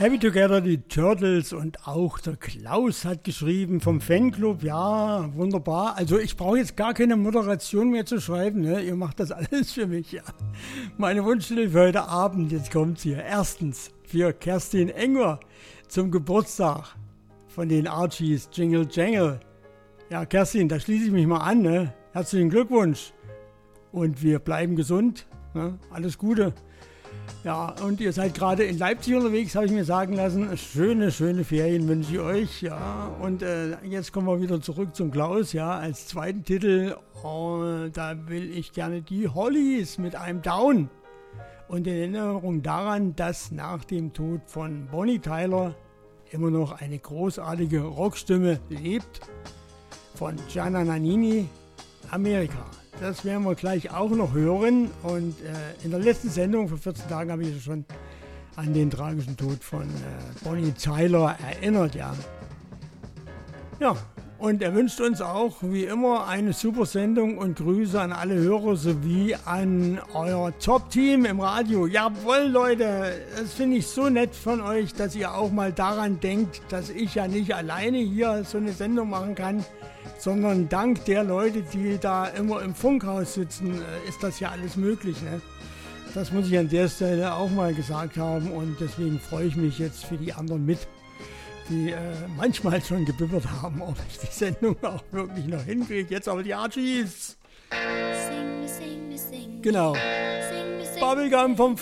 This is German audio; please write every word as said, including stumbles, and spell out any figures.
Happy Together, die Turtles, und auch der Klaus hat geschrieben vom Fanclub. Ja, wunderbar. Also ich brauche jetzt gar keine Moderation mehr zu schreiben, ne? Ihr macht das alles für mich, ja. Meine Wunschstille für heute Abend, jetzt kommt's hier. Erstens für Kerstin Enger zum Geburtstag von den Archies, Jingle Jangle. Ja, Kerstin, da schließe ich mich mal an, ne? Herzlichen Glückwunsch. Und wir bleiben gesund, ne? Alles Gute. Ja, und ihr seid gerade in Leipzig unterwegs, habe ich mir sagen lassen. Schöne, schöne Ferien wünsche ich euch, ja. Und äh, jetzt kommen wir wieder zurück zum Klaus, ja, als zweiten Titel. Und da will ich gerne die Hollies mit einem Down. Und in Erinnerung daran, dass nach dem Tod von Bonnie Tyler immer noch eine großartige Rockstimme lebt, von Gianna Nannini, Amerika. Das werden wir gleich auch noch hören. Und äh, in der letzten Sendung vor vierzehn Tagen habe ich ja schon an den tragischen Tod von äh, Bonnie Tyler erinnert, ja. Ja, und er wünscht uns auch wie immer eine super Sendung und Grüße an alle Hörer sowie an euer Top-Team im Radio. Jawohl, Leute, das finde ich so nett von euch, dass ihr auch mal daran denkt, dass ich ja nicht alleine hier so eine Sendung machen kann, sondern dank der Leute, die da immer im Funkhaus sitzen, ist das ja alles möglich, ne? Das muss ich an der Stelle auch mal gesagt haben, und deswegen freue ich mich jetzt für die anderen mit, die äh, manchmal schon gebibbert haben, ob ich die Sendung auch wirklich noch hinkriege. Jetzt aber die Archies. Sing, sing, sing, genau. Sing, sing, Bubblegum vom